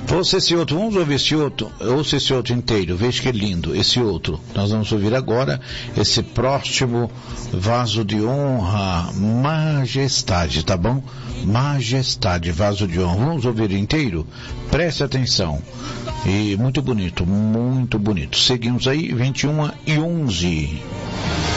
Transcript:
Ouça esse outro, vamos ouvir esse outro, ouça esse outro inteiro, veja que lindo, esse outro. Nós vamos ouvir agora esse próximo vaso de honra, Majestade, tá bom? Majestade, vaso de honra. Vamos ouvir inteiro? Preste atenção. E muito bonito, muito bonito. Seguimos aí, 21h11.